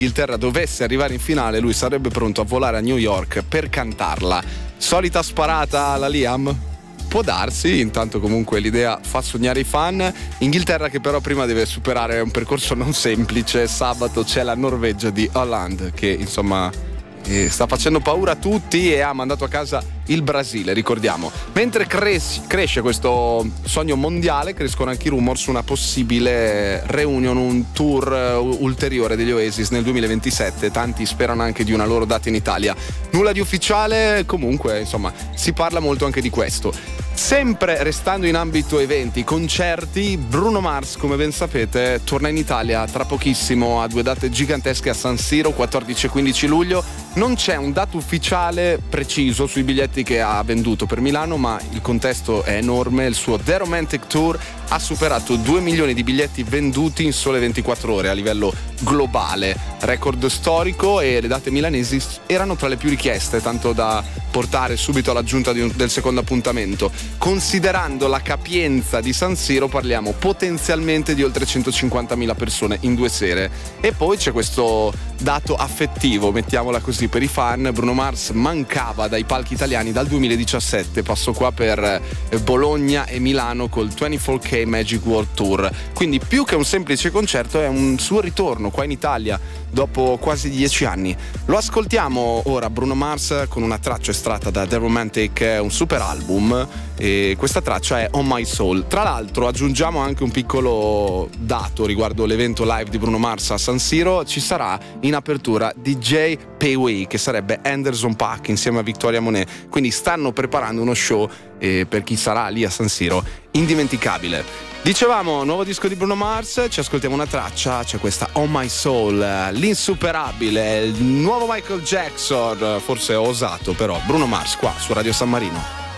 l'Inghilterra dovesse arrivare in finale, lui sarebbe pronto a volare a New York per cantarla. Solita sparata alla Liam? Può darsi, intanto comunque l'idea fa sognare i fan. Inghilterra che però prima deve superare un percorso non semplice. Sabato c'è la Norvegia di Haaland che insomma sta facendo paura a tutti e ha mandato a casa il Brasile, ricordiamo. Mentre cresce questo sogno mondiale, crescono anche i rumor su una possibile reunion, un tour ulteriore degli Oasis nel 2027. Tanti sperano anche di una loro data in Italia. Nulla di ufficiale, comunque insomma si parla molto anche di questo. Sempre restando in ambito eventi, concerti, Bruno Mars, come ben sapete, torna in Italia tra pochissimo a 2 date gigantesche a San Siro, 14 e 15 luglio. Non c'è un dato ufficiale preciso sui biglietti che ha venduto per Milano, ma il contesto è enorme. Il suo The Romantic Tour ha superato 2 milioni di biglietti venduti in sole 24 ore a livello globale, record storico, e le date milanesi erano tra le più richieste, tanto da portare subito all'aggiunta del secondo appuntamento. Considerando la capienza di San Siro parliamo potenzialmente di oltre 150.000 persone in 2 sere. E poi c'è questo dato affettivo, mettiamola così, per i fan. Bruno Mars mancava dai palchi italiani dal 2017, passò qua per Bologna e Milano col 24K Magic World Tour, quindi più che un semplice concerto è un suo ritorno qua in Italia dopo quasi 10 anni. Lo ascoltiamo ora, Bruno Mars, con una traccia estratta da The Romantic, un super album, e questa traccia è On My Soul. Tra l'altro aggiungiamo anche un piccolo dato riguardo l'evento live di Bruno Mars a San Siro: ci sarà in apertura DJ Pei, che sarebbe Anderson .Paak insieme a Victoria Monet, quindi stanno preparando uno show per chi sarà lì a San Siro indimenticabile. Dicevamo, nuovo disco di Bruno Mars, ci ascoltiamo una traccia, c'è questa On My Soul, l'insuperabile, il nuovo Michael Jackson, forse ho osato, però Bruno Mars qua su Radio San Marino.